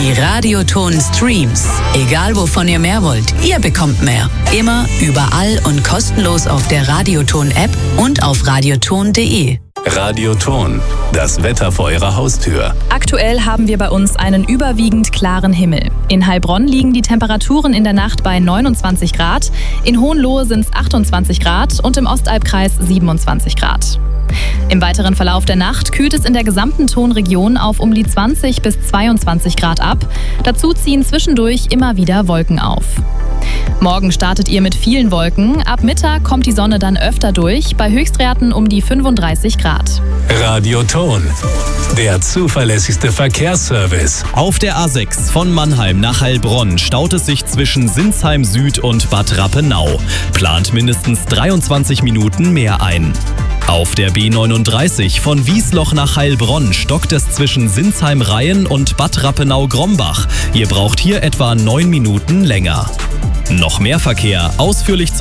Die Radioton Streams. Egal wovon ihr mehr wollt, ihr bekommt mehr. Immer, überall und kostenlos auf der Radioton App und auf radioton.de. Radioton, das Wetter vor Ihrer Haustür. Aktuell haben wir bei uns einen überwiegend klaren Himmel. In Heilbronn liegen die Temperaturen in der Nacht bei 29 Grad, in Hohenlohe sind es 28 Grad und im Ostalbkreis 27 Grad. Im weiteren Verlauf der Nacht kühlt es in der gesamten Tonregion auf um die 20 bis 22 Grad ab. Dazu ziehen zwischendurch immer wieder Wolken auf. Morgen startet ihr mit vielen Wolken. Ab Mittag kommt die Sonne dann öfter durch, bei Höchstwerten um die 35 Grad. Radioton, der zuverlässigste Verkehrsservice. Auf der A6 von Mannheim nach Heilbronn staut es sich zwischen Sinsheim Süd und Bad Rappenau. Plant mindestens 23 Minuten mehr ein. Auf der B39 von Wiesloch nach Heilbronn stockt es zwischen Sinsheim-Rayen und Bad Rappenau-Grombach. Ihr braucht hier etwa 9 Minuten länger. Noch mehr Verkehr, ausführlich